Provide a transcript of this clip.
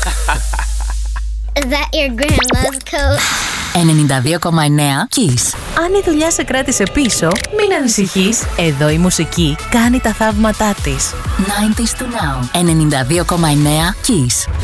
Is that your grandma's coat? 92,9 Kiss. Αν η δουλειά σε κράτησε πίσω, μην ανησυχείς. Εδώ η μουσική κάνει τα θαύματά της. 90s to now. 92,9 Kiss.